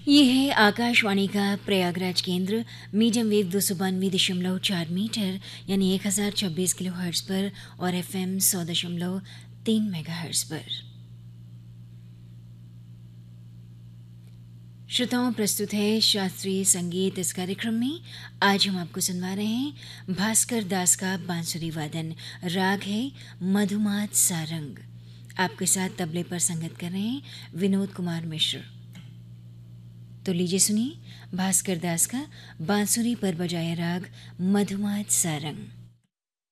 ये है आकाशवाणी का प्रयागराज केंद्र। मीडियम वेव 292.4 मीटर यानी 1026 किलो हर्ट्ज पर और एफएम 100.3 मेगा हर्ट्ज पर। श्रोताओं, प्रस्तुत है शास्त्रीय संगीत। इस कार्यक्रम में आज हम आपको सुनवा रहे हैं भास्कर दास का बांसुरी वादन। राग है मधुमात सारंग। आपके साथ तबले पर संगत कर रहे हैं विनोद कुमार मिश्र। तो लीजिए सुनिए भास्कर दास का बांसुरी पर बजाया राग मधुमात सारंग।